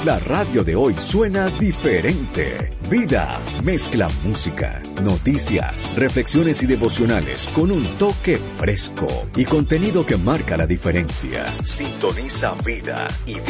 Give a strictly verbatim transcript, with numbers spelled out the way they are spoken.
La radio de hoy suena diferente. Vida mezcla música, noticias, reflexiones y devocionales con un toque fresco y contenido que marca la diferencia. Sintoniza Vida y